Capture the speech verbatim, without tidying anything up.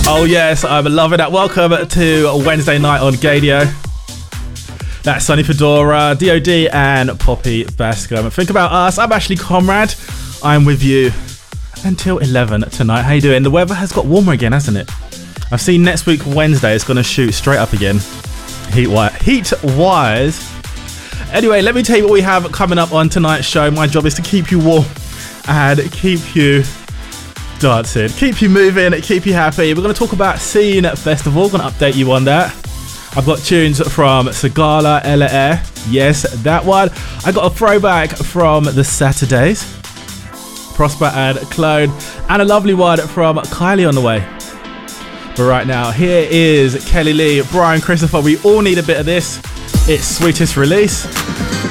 Oh yes, I'm loving that. Welcome to Wednesday night on Gadio. That's Sonny Fedora, D O D and Poppy Bascom. Think about us. I'm Ashley Conrad. I'm with you until eleven tonight. How you doing? The weather has got warmer again, hasn't it? I've seen next week Wednesday it's going to shoot straight up again. Heat-wise. Heat-wise. Anyway, let me tell you what we have coming up on tonight's show. My job is to keep you warm and keep you dancing, keep you moving, keep you happy. We're going to talk about Scene Festival. Going to update you on that. I've got tunes from Sagala, L A. Yes, that one. I got a throwback from the Saturdays, Prosper and Clone, and a lovely one from Kylie on the way. But right now, here is Kelly Lee, Brian Christopher. We all need a bit of this. It's Sweetest Release.